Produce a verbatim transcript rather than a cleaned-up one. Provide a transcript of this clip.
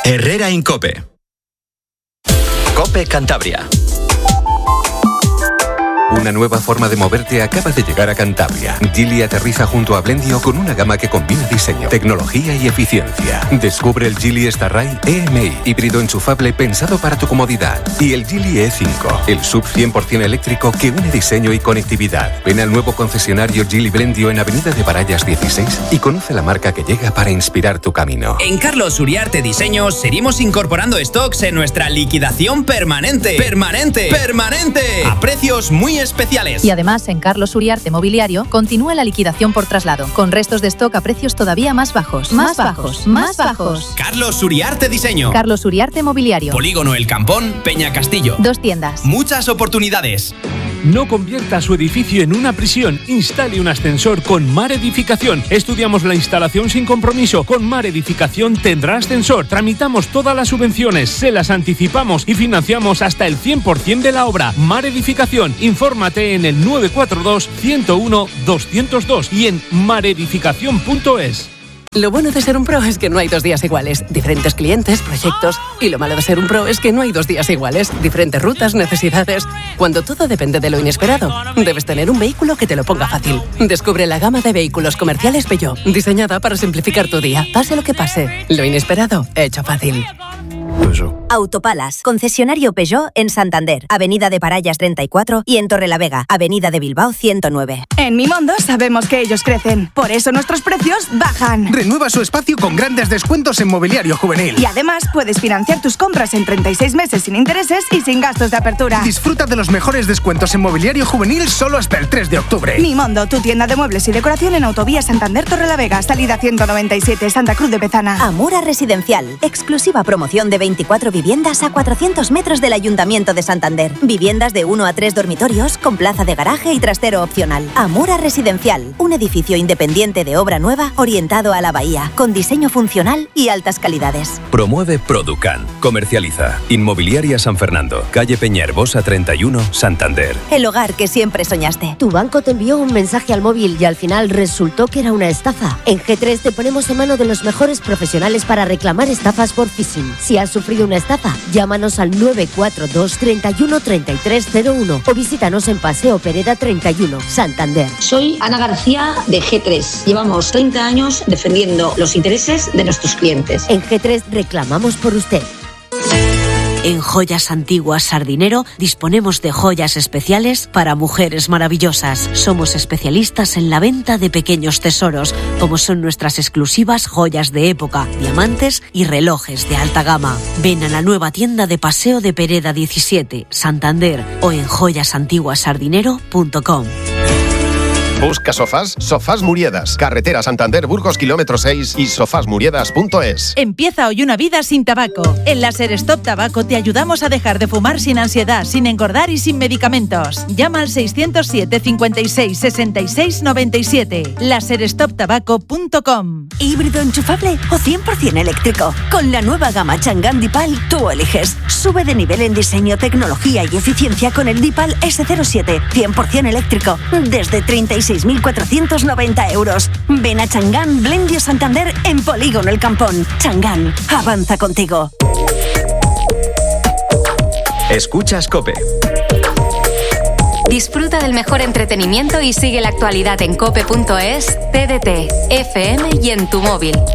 Herrera Incope. Cope Cantabria. Una nueva forma de moverte acaba de llegar a Cantabria. Geely aterriza junto a Blendio con una gama que combina diseño, tecnología y eficiencia. Descubre el Geely Starray E M I, híbrido enchufable pensado para tu comodidad. Y el Geely E cinco, el sub cien por ciento eléctrico que une diseño y conectividad. Ven al nuevo concesionario Geely Blendio en Avenida de Barallas dieciséis y conoce la marca que llega para inspirar tu camino. En Carlos Uriarte Diseños seguimos incorporando stocks en nuestra liquidación permanente. ¡Permanente! ¡Permanente! A precios muy especiales. Y además, en Carlos Uriarte Mobiliario continúa la liquidación por traslado, con restos de stock a precios todavía más bajos. Más, más bajos, más bajos. Carlos Uriarte Diseño. Carlos Uriarte Mobiliario. Polígono El Campón, Peña Castillo. Dos tiendas. Muchas oportunidades. No convierta su edificio en una prisión. Instale un ascensor con Mar Edificación. Estudiamos la instalación sin compromiso. Con Mar Edificación tendrá ascensor. Tramitamos todas las subvenciones, se las anticipamos y financiamos hasta el cien por ciento de la obra. Mar Edificación. Infórmate en el nueve cuatro dos, ciento uno, doscientos dos y en maredificación punto es. Lo bueno de ser un pro es que no hay dos días iguales. Diferentes clientes, proyectos. Y lo malo de ser un pro es que no hay dos días iguales. Diferentes rutas, necesidades. Cuando todo depende de lo inesperado, debes tener un vehículo que te lo ponga fácil. Descubre la gama de vehículos comerciales Peugeot, diseñada para simplificar tu día, pase lo que pase. Lo inesperado, hecho fácil. Autopalas, concesionario Peugeot en Santander, Avenida de Barallas treinta y cuatro y en Torrelavega, Avenida de Bilbao ciento nueve. En Mimondo sabemos que ellos crecen, por eso nuestros precios bajan. Renueva su espacio con grandes descuentos en mobiliario juvenil. Y además puedes financiar tus compras en treinta y seis meses sin intereses y sin gastos de apertura. Disfruta de los mejores descuentos en mobiliario juvenil solo hasta el tres de octubre. Mimondo, tu tienda de muebles y decoración en Autovía Santander Torrelavega, salida ciento noventa y siete, Santa Cruz de Bezana. Amura Residencial, exclusiva promoción de veinticuatro viviendas a cuatrocientos metros del Ayuntamiento de Santander. Viviendas de uno a tres dormitorios con plaza de garaje y trastero opcional. Amura Residencial, un edificio independiente de obra nueva orientado a la bahía, con diseño funcional y altas calidades. Promueve Producan. Comercializa. Inmobiliaria San Fernando, calle Peñaherbosa treinta y uno, Santander. El hogar que siempre soñaste. Tu banco te envió un mensaje al móvil y al final resultó que era una estafa. En G tres te ponemos en mano de los mejores profesionales para reclamar estafas por phishing. Si has sufrido una estafa, llámanos al nueve cuatro dos, treinta y uno, treinta y tres cero uno o visítanos en Paseo Pereda treinta y uno, Santander. Soy Ana García de G tres. Llevamos treinta años defendiendo los intereses de nuestros clientes. En G tres reclamamos por usted. En Joyas Antiguas Sardinero disponemos de joyas especiales para mujeres maravillosas. Somos especialistas en la venta de pequeños tesoros, como son nuestras exclusivas joyas de época, diamantes y relojes de alta gama. Ven a la nueva tienda de Paseo de Pereda diecisiete, Santander, o en joyas antiguas sardinero punto com. Busca sofás, Sofás Muriedas, carretera Santander Burgos kilómetro seis y sofás muriedas punto es. Empieza hoy una vida sin tabaco. En Láser Stop Tabaco te ayudamos a dejar de fumar sin ansiedad, sin engordar y sin medicamentos. Llama al seiscero siete, cincuenta y seis, sesenta y seis, noventa y siete. láser stop tabaco punto com. ¿Híbrido enchufable o cien por ciento eléctrico? Con la nueva gama Chang'an Dipal tú eliges. Sube de nivel en diseño, tecnología y eficiencia con el Dipal ese cero siete, cien por ciento eléctrico, desde treinta y seis mil cuatrocientos noventa euros. Ven a Chang'an Blendio Santander en Polígono El Campón. Chang'an, avanza contigo. Escuchas COPE. Disfruta del mejor entretenimiento y sigue la actualidad en cope punto es, T D T, F M y en tu móvil.